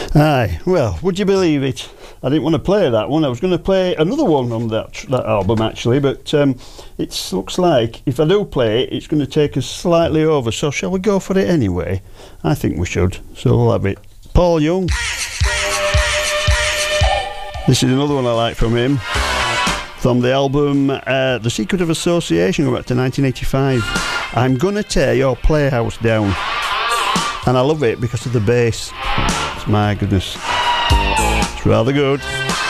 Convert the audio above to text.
Aye, well, would you believe it? I didn't want to play that one. I was going to play another one on that album, actually, but it looks like if I do play it, it's going to take us slightly over. So shall we go for it anyway? I think we should. So we'll have it. Paul Young. This is another one I like from him. From the album The Secret of Association, going back to 1985. I'm Gonna Tear Your Playhouse Down. And I love it because of the bass. My goodness. It's rather good.